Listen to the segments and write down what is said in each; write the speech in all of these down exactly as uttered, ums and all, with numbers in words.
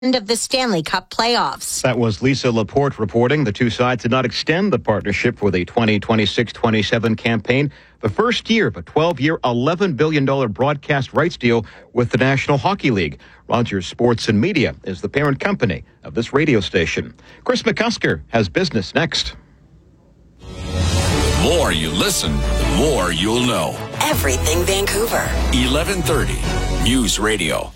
end of the Stanley Cup playoffs. That was Lisa Laporte reporting. The two sides did not extend the partnership for the twenty twenty-six twenty-seven campaign. The first year of a twelve-year, eleven billion dollars broadcast rights deal with the National Hockey League. Rogers Sports and Media is the parent company of this radio station. Chris McCusker has business next. The more you listen, the more you'll know. Everything Vancouver. eleven thirty News Radio.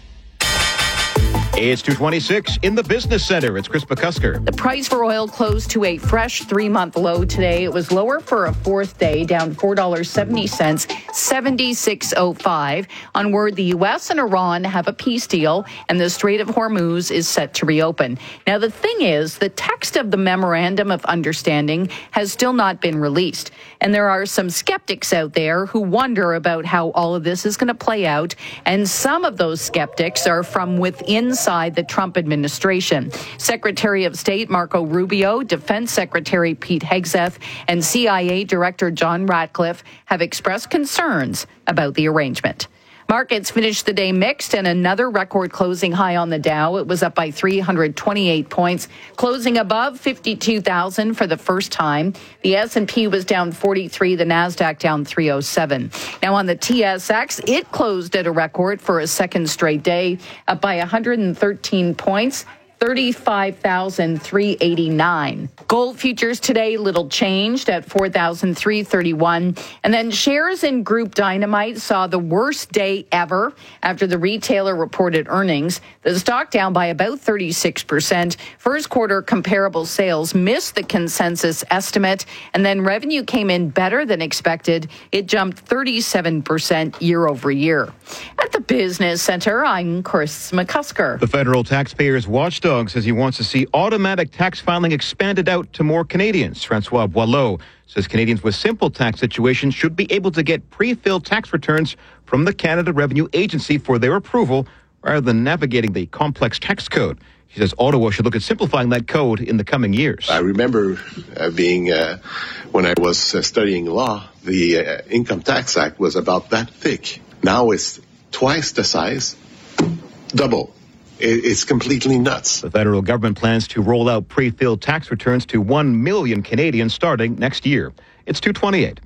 It's two twenty-six in the Business Center. It's Chris McCusker. The price for oil closed to a fresh three-month low today. It was lower for a fourth day, down four dollars and seventy cents, seventy-six oh five. On word, the U S and Iran have a peace deal, and the Strait of Hormuz is set to reopen. Now, the thing is, the text of the Memorandum of Understanding has still not been released. And there are some skeptics out there who wonder about how all of this is going to play out. And some of those skeptics are from within the Trump administration. Secretary of State Marco Rubio, Defense Secretary Pete Hegseth, and C I A Director John Ratcliffe have expressed concerns about the arrangement. Markets finished the day mixed and another record closing high on the Dow. It was up by three hundred twenty-eight points, closing above fifty-two thousand for the first time. The S and P was down forty-three, the NASDAQ down three oh seven. Now on the T S X, it closed at a record for a second straight day, up by one hundred thirteen points. thirty-five thousand three hundred eighty-nine. Gold futures today, little changed at four thousand three hundred thirty-one. And then shares in Group Dynamite saw the worst day ever after the retailer reported earnings. The stock down by about thirty-six percent. First quarter comparable sales missed the consensus estimate, and then revenue came in better than expected. It jumped thirty-seven percent year over year. At the Business Center, I'm Chris McCusker. The federal taxpayers watchdog says he wants to see automatic tax filing expanded out to more Canadians. Francois Boileau says Canadians with simple tax situations should be able to get pre-filled tax returns from the Canada Revenue Agency for their approval rather than navigating the complex tax code. He says Ottawa should look at simplifying that code in the coming years. I remember uh, being, uh, when I was uh, studying law, the uh, Income Tax Act was about that thick. Now it's twice the size, double. It's completely nuts. The federal government plans to roll out pre-filled tax returns to one million Canadians starting next year. It's two twenty-eight.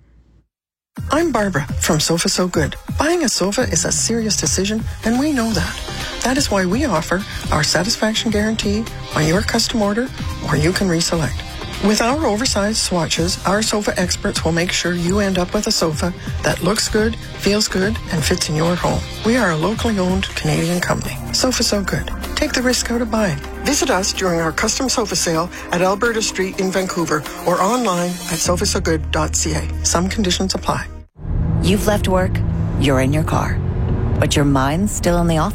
I'm Barbara from Sofa So Good. Buying a sofa is a serious decision, and we know that. That is why we offer our satisfaction guarantee on your custom order, or you can reselect. With our oversized swatches, our sofa experts will make sure you end up with a sofa that looks good, feels good, and fits in your home. We are a locally owned Canadian company. Sofa So Good. Take the risk out of buying. Visit us during our custom sofa sale at Alberta Street in Vancouver or online at sofa so good dot c a. Some conditions apply. You've left work, you're in your car, but your mind's still in the office.